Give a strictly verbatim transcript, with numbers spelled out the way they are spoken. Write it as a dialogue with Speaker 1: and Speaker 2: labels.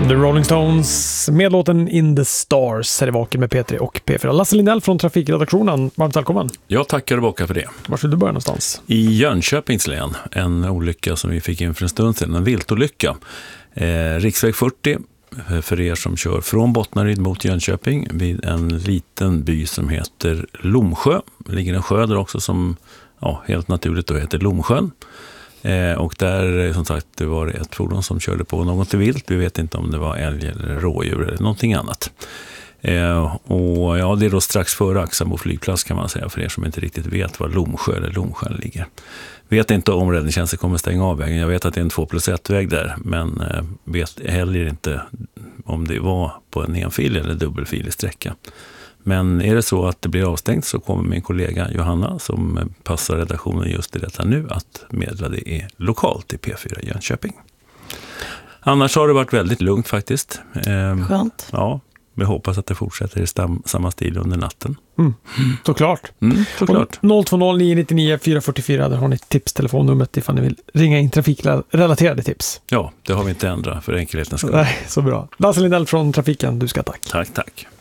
Speaker 1: The Rolling Stones med låten In the Stars. Här är vaken med P tre och P fyra. Lasse Lindell från trafikredaktionen. Varmt välkommen.
Speaker 2: Jag tackar och bockar för det.
Speaker 1: Var ska du börja någonstans?
Speaker 2: I Jönköpings län. En olycka som vi fick in för en stund sedan. En viltolycka. Eh, riksväg fyrtio. För er som kör från Bottnaryd mot Jönköping vid en liten by som heter Lomsjö. Det ligger en sjö där också som ja, helt naturligt då heter Lomsjön. Eh, och där som sagt det var ett fordon som körde på något vilt. Vi vet inte om det var älg eller rådjur eller någonting annat. Eh, och ja, det är då strax före Axamo flygplats kan man säga för er som inte riktigt vet var Lomsjö eller Lomsjön ligger. Vet inte om räddningstjänsten kommer stänga av vägen. Jag vet att det är en två plus ett väg där men eh, vet heller inte om det var på en enfilig eller dubbelfilig sträcka. Men är det så att det blir avstängt så kommer min kollega Johanna som passar redaktionen just i detta nu att meddela det är lokalt i P fyra Jönköping. Annars har det varit väldigt lugnt faktiskt.
Speaker 3: Skönt.
Speaker 2: Ja, vi hoppas att det fortsätter i stam, samma stil under natten.
Speaker 1: Mm. Såklart.
Speaker 2: Mm, såklart.
Speaker 1: noll två noll nio nio nio fyra fyra fyra, där har ni tipstelefonnumret ifall ni vill ringa in trafikrelaterade tips.
Speaker 2: Ja, det har vi inte ändrat för enkelhetens skull.
Speaker 1: Nej, så bra. Lasse Lindell från Trafiken, du ska tack.
Speaker 2: Tack, tack.